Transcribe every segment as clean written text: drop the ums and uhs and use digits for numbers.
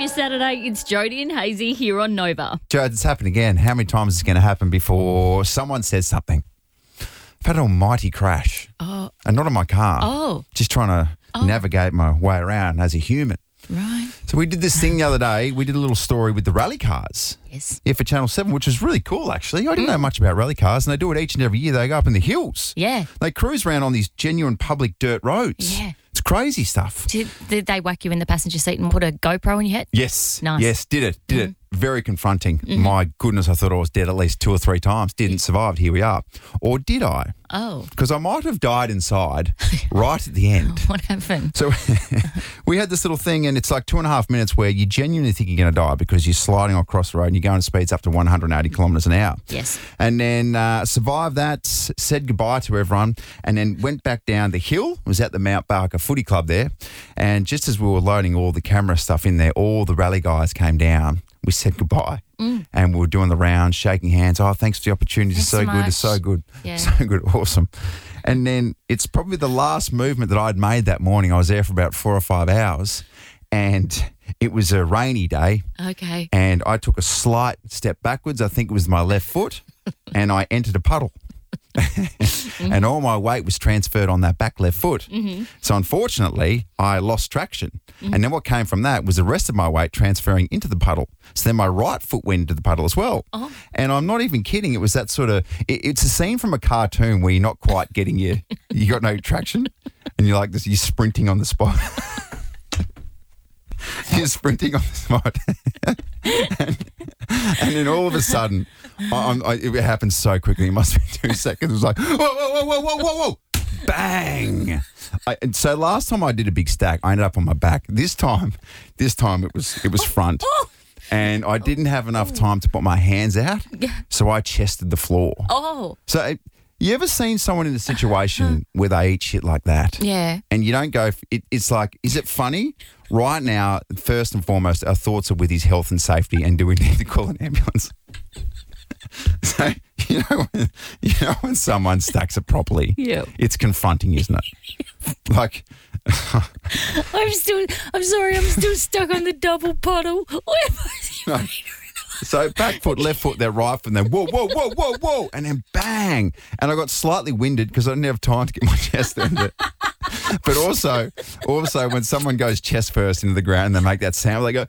your Saturday. It's Jody and Hazy here on Nova. Joe, it's happened again. How many times is it going to happen before someone says something? I've had an almighty crash. Oh. And not in my car. Oh. Just trying to navigate my way around as a human. Right. So we did this thing the other day. We did a little story with the rally cars. Yes. Yeah, for Channel 7, which was really cool, actually. I didn't know much about rally cars, and they do it each and every year. They go up in the hills. Yeah. They cruise around on these genuine public dirt roads. Yeah. It's crazy stuff. Did they whack you in the passenger seat and put a GoPro in your head? Yes. Nice. Yes, did it. Very confronting. My goodness, I thought I was dead at least 2 or 3 times. Didn't survive. Here we are. Or did I? Oh. Because I might have died inside right at the end. What happened? So we had this little thing, and it's like 2.5 minutes where you genuinely think you're going to die because you're sliding across the road and you're going speeds up to 180 kilometres an hour. Yes. And then survived that, said goodbye to everyone, and then went back down the hill. Was at the Mount Barker Footy Club there. And just as we were loading all the camera stuff in there, all the rally guys came down. We said goodbye. And we were doing the rounds, shaking hands. Oh, thanks for the opportunity. It's so good. It's so good. Yeah. So good. Awesome. And then it's probably the last movement that I'd made that morning. I was there for about 4 or 5 hours, and it was a rainy day. Okay. And I took a slight step backwards. I think it was my left foot, and I entered a puddle. And all my weight was transferred on that back left foot. So unfortunately, I lost traction. And then what came from that was the rest of my weight transferring into the puddle. So then my right foot went into the puddle as well. Oh. And I'm not even kidding. It was that sort of, it's a scene from a cartoon where you're not quite getting you got no traction, and you're like this, you're sprinting on the spot. You're sprinting on the spot. and then all of a sudden, it happened so quickly. It must have been 2 seconds. It was like, whoa, whoa, whoa, whoa, whoa, whoa. Bang. And so last time I did a big stack, I ended up on my back. This time it was front. And I didn't have enough time to put my hands out. So I chested the floor. Oh. So you ever seen someone in a situation where they eat shit like that? Yeah. And you don't go, it's like, is it funny? Right now, first and foremost, our thoughts are with his health and safety, and do we need to call an ambulance? So, when someone stacks it properly, it's confronting, isn't it? Like, I'm sorry, I'm still stuck on the double puddle. So back foot, left foot, then right foot, and then whoa, whoa, whoa, whoa, whoa, and then bang. And I got slightly winded because I didn't have time to get my chest into it. But also when someone goes chest first into the ground and they make that sound, they go,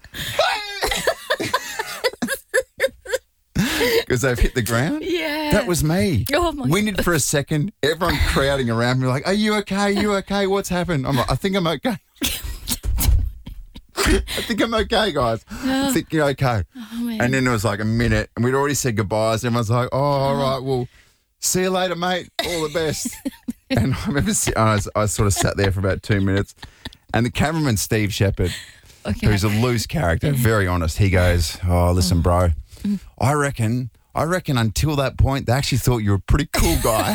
because they've hit the ground. Yeah. That was me. Oh, my Winded God. for a second, everyone crowding around me like, are you okay? Are you okay? What's happened? I'm like, I think I'm okay. I think I'm okay, guys. I think you're okay. Oh, man. And then there was like a minute, and we'd already said goodbyes. Everyone's like, oh, all right, well, see you later, mate. All the best. And I remember I sort of sat there for about 2 minutes, and the cameraman, Steve Shepherd, who's a loose character, very honest, he goes, oh, listen, bro, I reckon until that point, they actually thought you were a pretty cool guy.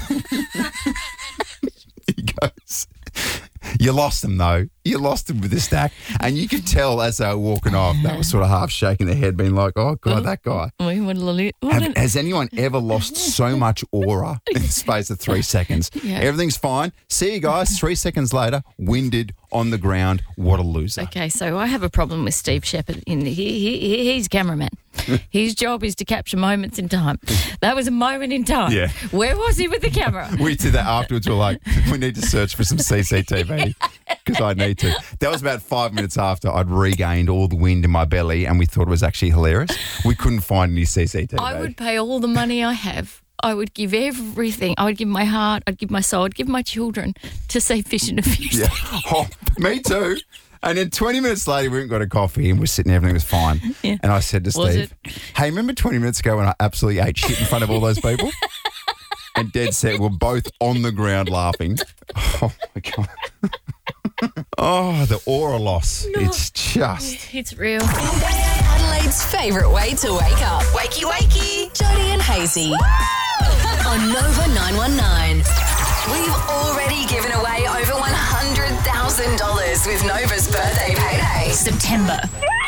He goes, you lost them, though. You lost them with the stack. And you could tell as they were walking off, they were sort of half shaking their head, being like, oh, God, that guy. Has anyone ever lost so much aura in the space of 3 seconds? Yeah. Everything's fine. See you guys. 3 seconds later, winded on the ground. What a loser. Okay, so I have a problem with Steve Shepherd. He's a cameraman. His job is to capture moments in time. That was a moment in time. Yeah. Where was he with the camera? We did that afterwards. We're like, we need to search for some CCTV because I need to. That was about 5 minutes after I'd regained all the wind in my belly, and we thought it was actually hilarious. We couldn't find any CCTV. I would pay all the money I have. I would give everything. I would give my heart. I'd give my soul. I'd give my children to see Fish in a Few. Yeah. Oh, me too. And then 20 minutes later, we went and got a coffee and we're sitting there, everything was fine. Yeah. And I said to Steve, hey, remember 20 minutes ago when I absolutely ate shit in front of all those people? And dead set, we're both on the ground laughing. Oh, my God. Oh, the aura loss. No. It's just... It's real. Adelaide's favourite way to wake up. Wakey, wakey. Jody and Hazy. On Nova 919. We've already given away over $100,000 with Nova's birthday payday. September.